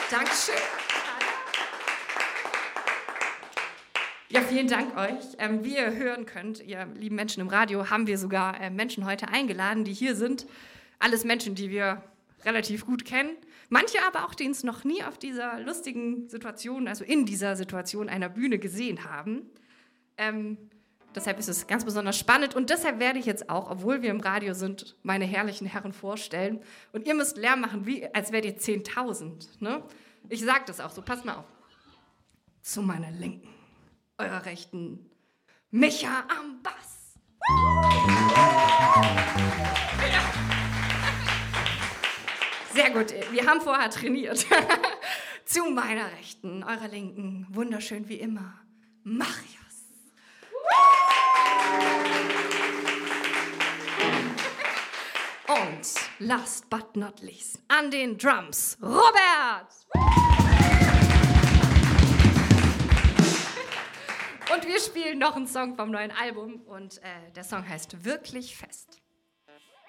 Dankeschön. Ja, vielen Dank euch. Wie ihr hören könnt, ihr lieben Menschen im Radio, haben wir sogar Menschen heute eingeladen, die hier sind. Alles Menschen, die wir relativ gut kennen. Manche aber auch, die uns noch nie auf dieser lustigen Situation, also in dieser Situation einer Bühne gesehen haben. Deshalb ist es ganz besonders spannend und deshalb werde ich jetzt auch, obwohl wir im Radio sind, meine herrlichen Herren vorstellen. Und ihr müsst Lärm machen, wie als wärt ihr 10.000. Ne? Ich sage das auch so, passt mal auf. Zu meiner Linken, eurer Rechten, Micha am Bass. Ja. Sehr gut, wir haben vorher trainiert. Zu meiner Rechten, eurer Linken, wunderschön wie immer, Marius. Und last but not least, an den Drums, Robert! Und wir spielen noch einen Song vom neuen Album und der Song heißt Wirklich fest.